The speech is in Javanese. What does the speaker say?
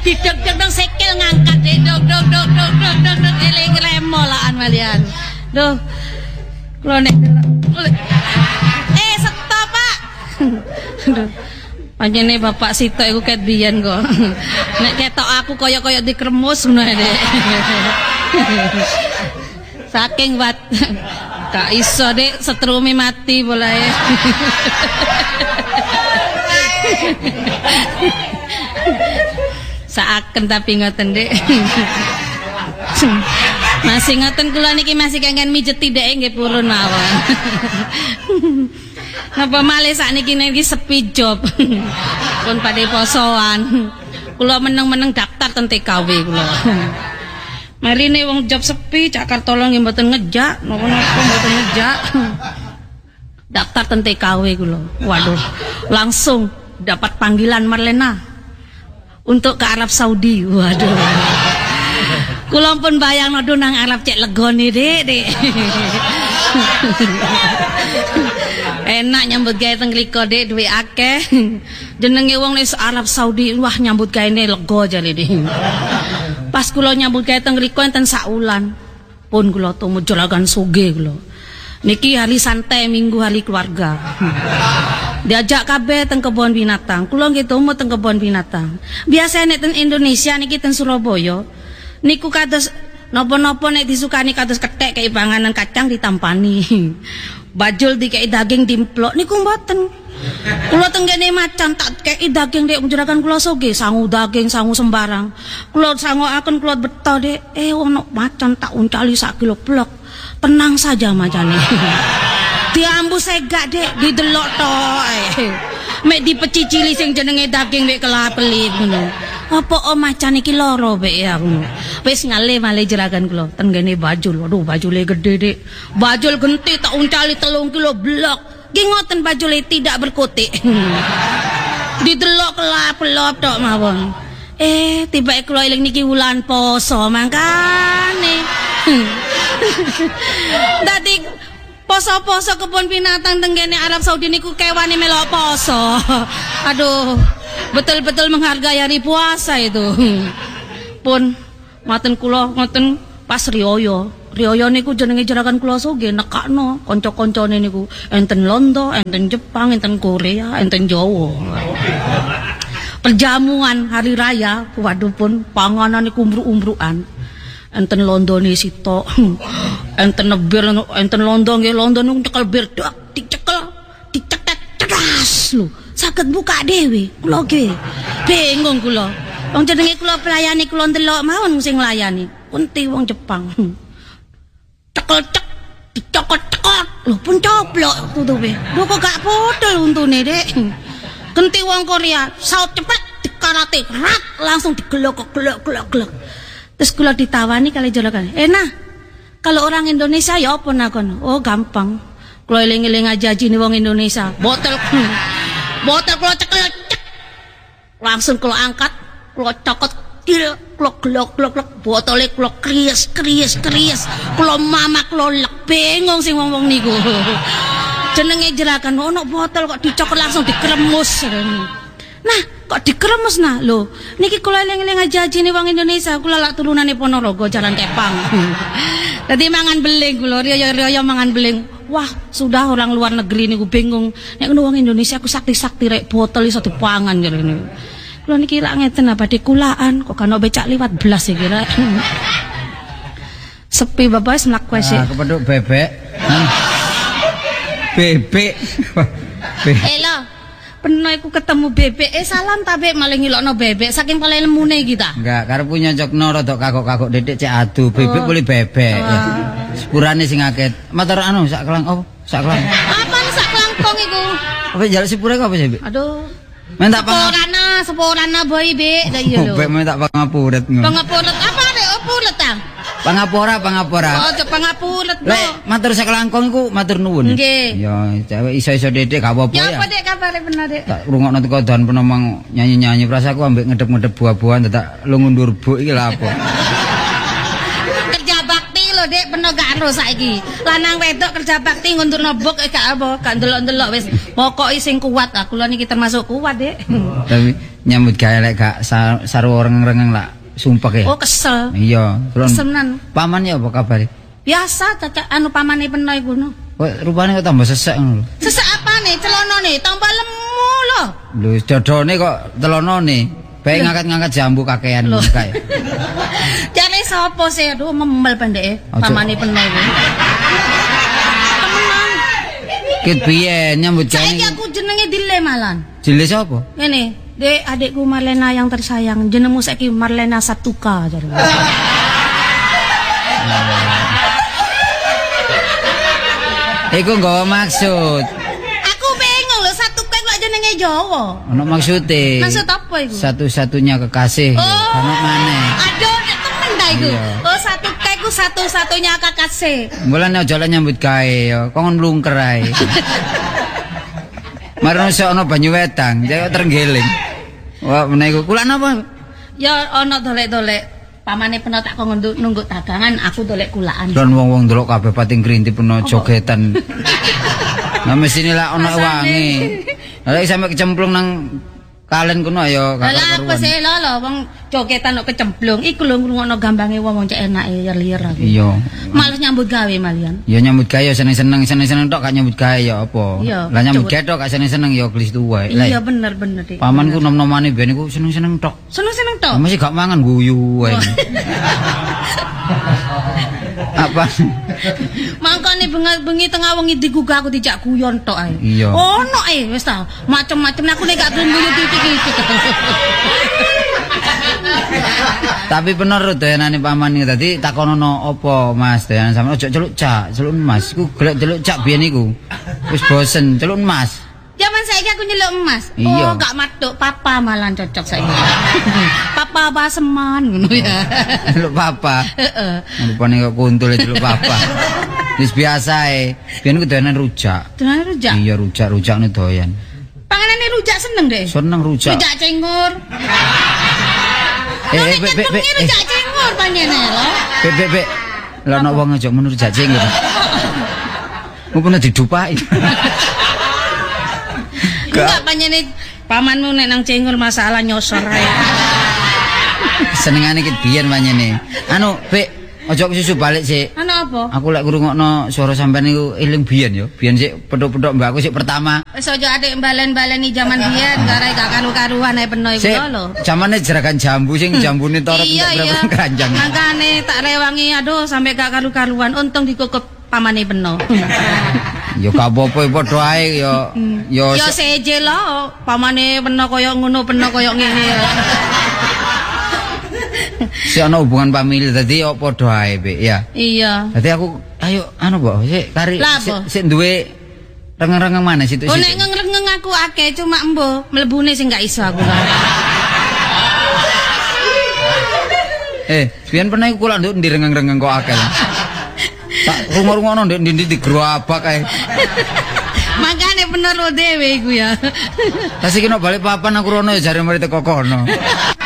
dideg-deg nang sikil ngangkat dog eling remolaan malian. Duh. Kula nek stop, Pak. Aduh. Panjene Bapak Sito iku ket biyen kok. Nek ketok aku kaya-kaya dikremus ngono Dek. Saking wat gak iso Dek setrume mati polae. Saaken tapi ngoten Dek. Masih ngoten kula niki masih kangen mijeti Dek nggih purun mawon. Napa malih sakniki niki sepi job. Pun padhe posoan. Kula meneng-meneng daftar ten TKW kula. Marine wong job sepi cak kartolo nggih mboten ngejak, napa-napa mboten ngejak. Daftar ten TKW kula. Waduh, langsung dapat panggilan Marlena untuk ke Arab Saudi. Waduh. Kula pun bayang nodo nang Arab cek legone Dek. Enak nyambut gawe teng mriko Dek, duwe akeh. Jenenge wong ning Arab Saudi, wah nyambut gaene lega jare Dek. Pas kula nyambut gawe teng mriko enten sak wulan. Pun kula tumu juragan sugih kula. Niki hari santai minggu hari keluarga. Diajak kabeh teng kebon binatang. Kula nggih tumu teng kebon binatang. Biasa nek teng Indonesia niki teng Surabaya niku kados napa-napa nek disukani kados kethek kaya panganan kacang ditampani. Bajul dikei daging dimplok niku mboten. Kula tenggene macan tak kei daging Dek juragan kula soge sangu daging sangu sembarang. Kula sangoaken kula beto Dek ono macan tak uncali sak kilo blok. Tenang saja macane. Diambu segak Dek didelok tok. Mek dipecicili sing jenenge daging mek kelap-kelip ngono. Apa macan iki loro mek ya ngono. Wis ngale malih jeragan kula tenggene bajul. Waduh bajule gede Dek. Bajul genti tak uncali 3 kilo blok. Ki ngoten bajule tidak berkutik. Didelok kelap-kelop tok mawon. Tiba kula eling niki wulan poso mangkane. Dadi poso-poso kebun binatang tenggene Arab Saudi niku kewane melok poso. Aduh, betul-betul menghargai hari puasa itu. Pun maten kula ngoten pas rioyo. Rioyo niku jenenge jeragan kula soge nekakno kanca-kancane niku enten Londo, enten Jepang, enten Korea, enten Jawa. Perjamuan hari raya, waduh pun panganan niku umru-umruan. Enten Londone sitok. Enten nebir enten Londo nggih Londo niku cekel bir dak dicekel dicetet cedas lho. Saged buka dhewe. Kula nggih bingung kula. Wong jenenge kula pelayani kula ndelok mawon sing nglayani. Kunti wong Jepang. Cekel cek dicokot-cokot. Lho pun coplok tutupe. Lho kok gak potol untune Dek. Genti wong Korea saut cepet dikarate rat langsung digelok-gelok. Terus kula ditawani kali juragan. Nah, kalau orang Indonesia ya apa nakon? Oh gampang. Kula eling-eling ajajine wong Indonesia. Botol kula cekel cek. Langsung kula angkat, kula cokot kil, kula glok-glok, botole kula krias. Kula mamak kula lek bingung sing wong-wong niku. Jenenge jerakan ono botol kok dicokot langsung dikremus. Nah, kok dikremes nah lho. Niki kula eling-eling ajajine wong Indonesia, kula lak turunane Ponorogo Jalan Kepang. Dadi mangan beling kula, riyo-riyo mangan beling. Wah, sudah orang luar negeri niku bingung. Nek ngono wong Indonesia ku sakti-sakti rek botol iso dipangan jare niku. Kula niki lak ngeten apa dikulaan kok kan becak liwat blas iki rek. Sepi bapak wis mlaku sik. Ah, kepethuk bebek. Bebek. Elo. Peno iku ketemu bebek, salam tapi malah ngilokno bebek saking paling lemune iki ta. Enggak, karep punya nyocokno rada kagok-kagok dedik cek adu, bebek boleh bebek. Sepurane sing akeh. Matur anu sak kelang opo? Sak kelang. Apaan sak kelangkong iku? Apa njaluk sepure kok apa sih, Bik? Aduh. Mentak Seporana boy Bik, dah iya lho. Bek mentak pangapuret ngono. Pangapuret apa rek opulet ta? Pangapora. Oh, pangapuret lho. Lek matur sak kelangkong iku matur nuwun. Nggih. Ya, cewek iso-iso dedek gak apa-apa ya. Ya apa Dek kabare bener Dek? Tak rungokno teko dan penomang nyanyi-nyanyi prasaku ambek ngedep-ngedep buah-buahan tak lu ngundur buk iki lha apa. Kerja bakti lho lho, Dik, peno gak ero saiki. Lanang wedok kerja bakti ngunturno bok gak apa, gak ndelok-ndelok wis. Pokoke sing kuat, kula niki termasuk kuat, Dik. Tapi nyambut gawe lek gak saru rengeng lah sumpah ya. Oh, kesel. Iya, Kesenan. Paman ya apa kabar? Biasa caca pamane peno iku no. Kok rupane kok tambah sesek ngono lho. Sesek apane? Celonone tambah lemu lho. Lho, dodone kok telonone. Bae ngangkat-ngangkat jambu kakean kae. Jane sapa sih? Aduh, memel pendeke. Pamane peno iku. Temenan. Ket piye nyambut gawe? Saiki aku jenenge Dile malan. Jile sapa? Ngene, Dek, adikku Marlena yang tersayang. Jenengmu saiki Marlena Satuka jare. Iku nggawa maksud. Aku bingung lho, Satuka kok jenenge Jawa. Ono maksude. Maksud apa iku? Satu-satunya kekasih. Ono maneh. Aduh, temen ta iku. Iya. Oh, Satuka iku satu-satunya kekasih. Mulane aja nyambut gawe ya, kon mlungker ae. Marno ono banyu wedang, jek terenggeling. Wah, menawa kula napa? Ya ana dolek-dolek. Pamane peno tak kon nunggu dagangan, aku dolek kulaan. Lan wong-wong ndelok kabeh pating grintip peno jogetan. Nah mesine lak ono wangi. Lah sampe kecemplung nang kalen kono ya kakak karuan. Lah apa sih lho wong jogetan kok kecemplung. Iku lho ngrungokno gambange wong cek enake lir-lir aku. Iya. Males nyambut gawe malian. Ya nyambut gawe ya seneng-seneng tok gak nyambut gawe ya apa. Lah nyambut gawe tok gak seneng-seneng ya glis tuwa. Iya bener Dik. Pamanku nom-nomane ben iku seneng-seneng tok. Seneng-seneng tok. Masih gak mangan guyu wae. Apa? Mangkane bengi tengah wengi digugah aku dijak guyon tok ae. Iya. Ono ae wis ta. Macem-macem aku nek gak guyu titik-titik. Tapi bener doyanane paman iki dadi takonono apa Mas doyanan sampean ojo celuk cak, celuk Mas. Iku golek celuk cak biyen iku. Wis bosen celuk Mas. Zaman saiki aku nyeluk emas. Iya. Oh, gak matuk papa malah cocok saiki. Papa baseman ngono ya. Celuk papa. Heeh. Rupane kok kuntul celuk papa. Wis biasa ae. Biyen ku doyanan rujak. Doyanan rujak? Iya, rujak ne doyan. Panganane rujak seneng deh. Seneng rujak. Rujak cengur. Rujak cengur panjene lho. Bek. Lah nek wong aja men rujak cengur. Ngono didupaki. Enggak panjene pamanmu nek nang cengur masalah nyosor ae. Senengane iki biyen panjene. Anu, Bek, aja susu balik sik. Anu apa? Aku lek ngrungokno suara sampean niku eling biyen ya. Biyen sik pedhok-pedhok mbakku sik pertama. Wis aja adik balen-baleni jaman biyen gara gak karu-karuan ae peno iku lho. Jamane jeragan jambu sing jambune torot berapa keranjang. Mangkane tak rewangi aduh sampe gak karu-karuan untung dikukup pamane peno. Ya gak apa-apa padha ae ya. Ya seje lho, pamane peno kaya ngono peno kaya ngene. Si ana hubungan famili dadi ya padha ae, Bek, ya. Iya. Dadi aku ayo anu mbok sik kari sik duwe rengeng-rengeng mana situ. Oh nek ngeng-rengeng aku akeh cuma embo mlebune sing gak iso aku. Biyen pernah iku kula nduk ndi rengeng-rengeng kok akeh. Tak rungo-rungono ndek ndi digrobak ae. Makane bener lo dhewe iku ya. Tas iki nek balik papan aku rono ya jare mari teko kono.